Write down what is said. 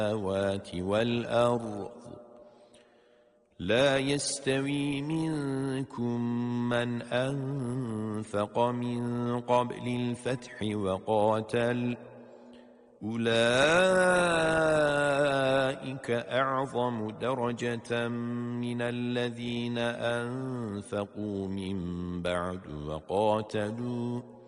السماوات والأرض لا يستوي منكم من أنفق من قبل الفتح وقاتل أولئك أعظم درجة من الذين أنفقوا من بعد وقاتلوا